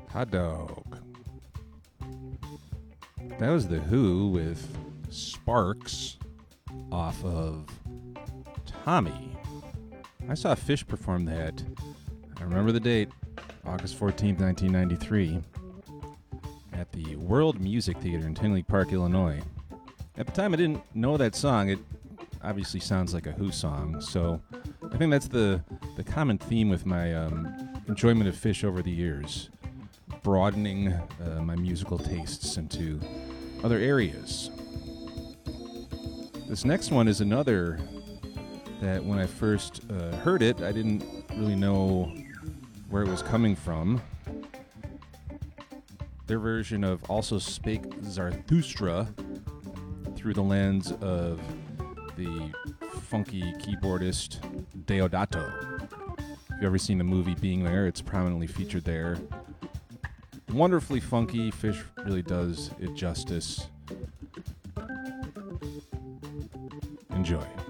Hot dog. That was The Who with Sparks off of Tommy. I saw Fish perform that. I remember the date, August 14th, 1993, at the World Music Theater in Tinley Park, Illinois. At the time, I didn't know that song. It obviously sounds like a Who song, so I think that's the common theme with my enjoyment of Fish over the years, broadening my musical tastes into other areas. This next one is another that when I first heard it, I didn't really know where it was coming from. Their version of Also Spake Zarathustra through the lens of the funky keyboardist Deodato. If you've ever seen the movie Being There, it's prominently featured there. Wonderfully funky. Fish really does it justice. Enjoy.